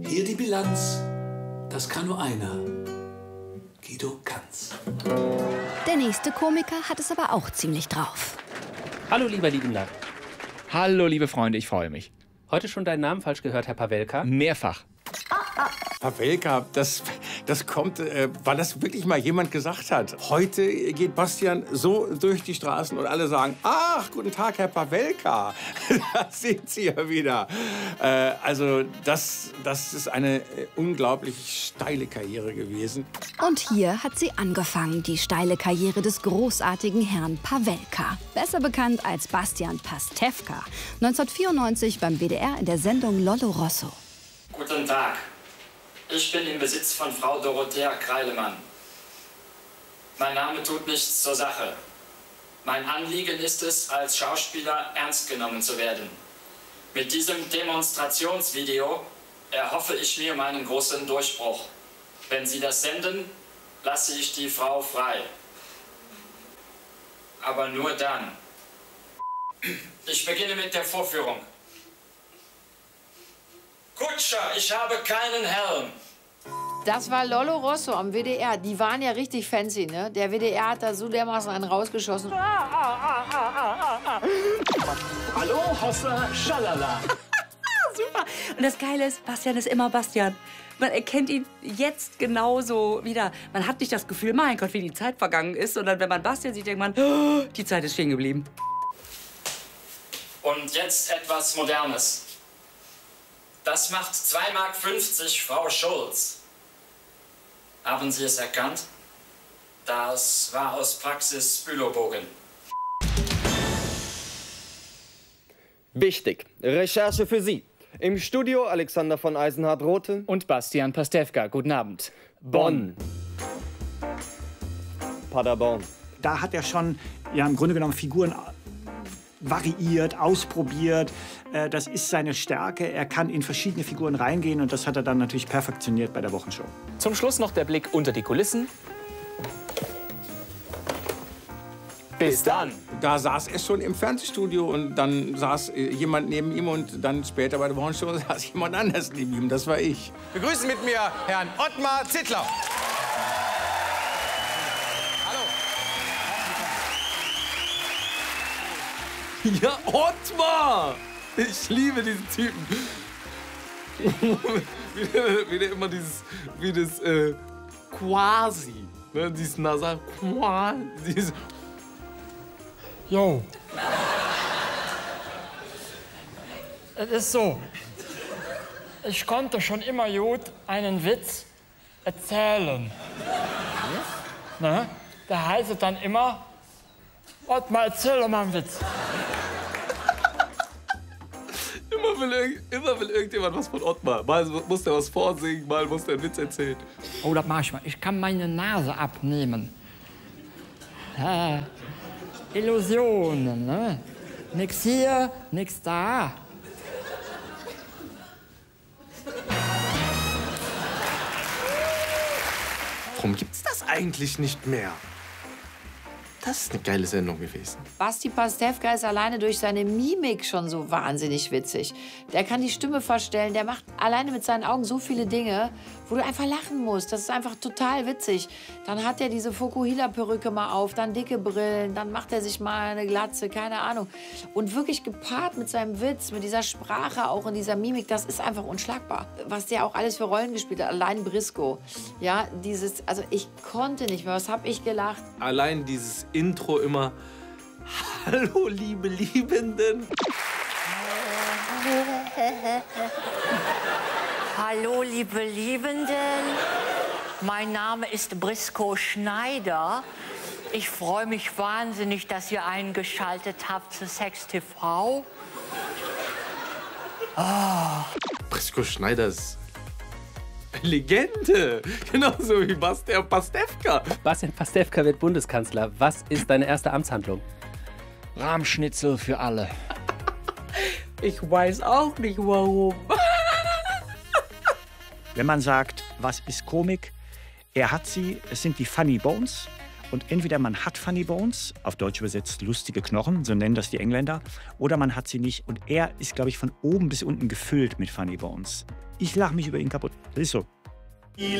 Hier die Bilanz. Das kann nur einer. Guido Kanz. Der nächste Komiker hat es aber auch ziemlich drauf. Hallo, lieber Liebender. Hallo, liebe Freunde, ich freue mich. Heute schon deinen Namen falsch gehört, Herr Pawelka? Mehrfach. Pawelka, das kommt, weil das wirklich mal jemand gesagt hat. Heute geht Bastian so durch die Straßen und alle sagen, ach, guten Tag, Herr Pawelka. Da sind Sie ja wieder. Also das ist eine unglaublich steile Karriere gewesen. Und hier hat sie angefangen, die steile Karriere des großartigen Herrn Pawelka. Besser bekannt als Bastian Pastewka. 1994 beim WDR in der Sendung Lollo Rosso. Guten Tag. Ich bin im Besitz von Frau Dorothea Kreilemann. Mein Name tut nichts zur Sache. Mein Anliegen ist es, als Schauspieler ernst genommen zu werden. Mit diesem Demonstrationsvideo erhoffe ich mir meinen großen Durchbruch. Wenn Sie das senden, lasse ich die Frau frei. Aber nur dann. Ich beginne mit der Vorführung. Kutscher, ich habe keinen Helm. Das war Lollo Rosso am WDR. Die waren ja richtig fancy, ne? Der WDR hat da so dermaßen einen rausgeschossen. Hallo, Hossa, schalala. Super. Und das Geile ist, Bastian ist immer Bastian. Man erkennt ihn jetzt genauso wieder. Man hat nicht das Gefühl, mein Gott, wie die Zeit vergangen ist, sondern wenn man Bastian sieht, denkt man, oh, die Zeit ist stehen geblieben. Und jetzt etwas Modernes. Das macht 2,50 Mark, Frau Schulz. Haben Sie es erkannt? Das war aus Praxis Bülowbogen. Wichtig. Recherche für Sie. Im Studio Alexander von Eisenhardt-Rothe Und Bastian Pastewka. Guten Abend. Bonn. Paderborn. Da hat er schon im Grunde genommen Figuren variiert, ausprobiert. Das ist seine Stärke. Er kann in verschiedene Figuren reingehen und das hat er dann natürlich perfektioniert bei der Wochenshow. Zum Schluss noch der Blick unter die Kulissen. Bis dann. Da saß er schon im Fernsehstudio und dann saß jemand neben ihm und dann später bei der Wochenshow saß jemand anders neben ihm. Das war ich. Begrüßen mit mir Herrn Ottmar Zittler. Ja, Ottmar! Ich liebe diesen Typen. wie der immer dieses quasi, ne, dieses Nasal, dieses. Jo. Es ist so. Ich konnte schon immer gut einen Witz erzählen. Ne? Der heißt dann immer, Ottmar, erzähl doch mal einen Witz. Immer will irgendjemand was von Ottmar. Mal muss der was vorsingen, mal muss der einen Witz erzählen. Oh, das mach ich mal. Ich kann meine Nase abnehmen. Illusionen, ne? Nix hier, nix da. Warum gibt's das eigentlich nicht mehr? Das ist eine geile Sendung gewesen. Basti Pastewka ist alleine durch seine Mimik schon so wahnsinnig witzig. Der kann die Stimme verstellen, der macht alleine mit seinen Augen so viele Dinge, wo du einfach lachen musst. Das ist einfach total witzig. Dann hat er diese Fukuhila-Perücke mal auf, dann dicke Brillen, dann macht er sich mal eine Glatze, keine Ahnung. Und wirklich gepaart mit seinem Witz, mit dieser Sprache auch und dieser Mimik, das ist einfach unschlagbar. Was der auch alles für Rollen gespielt hat, allein Briscoe. Ja, also ich konnte nicht mehr, was hab ich gelacht. Allein dieses Intro immer. Hallo, liebe Liebenden. Hallo, liebe Liebenden. Mein Name ist Briscoe Schneider. Ich freue mich wahnsinnig, dass ihr eingeschaltet habt zu Sex TV. Briscoe Schneider ist eine Legende. Genauso wie Bastian Pastewka. Bastian Pastewka wird Bundeskanzler. Was ist deine erste Amtshandlung? Rahmschnitzel für alle. Ich weiß auch nicht, warum. Wenn man sagt, was ist Komik? Er hat sie, es sind die Funny Bones. Und entweder man hat Funny Bones, auf Deutsch übersetzt lustige Knochen, so nennen das die Engländer, oder man hat sie nicht. Und er ist, glaube ich, von oben bis unten gefüllt mit Funny Bones. Ich lache mich über ihn kaputt. Das ist so.